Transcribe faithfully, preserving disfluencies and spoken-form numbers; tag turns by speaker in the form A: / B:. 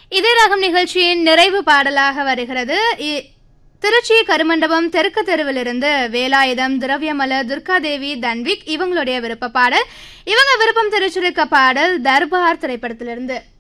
A: இதே ராகம் நிகழ்ச்சியின் நிறைவு பாடலாக வருகிறது. திருச்சி கருமண்டபம் தெற்கு தெருவிலிருந்து வேலாயுதம், திரவியமலர், துர்காதேவி, தன்விக் இவங்களுடைய விருப்ப பாடல். இவங்க விருப்பம் தெரிவிச்சிருக்க பாடல் தர்பார் திரைப்படத்திலிருந்து.